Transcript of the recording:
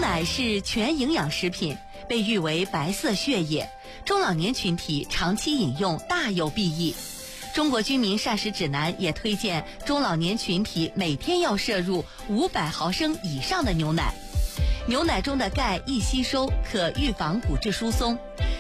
奶是全营养食品，被誉为白色血液，中老年群体长期饮用大有裨益。中国居民膳食指南也推荐中老年群体每天要摄入500毫升以上的牛奶。牛奶中的钙易吸收，可预防骨质疏松。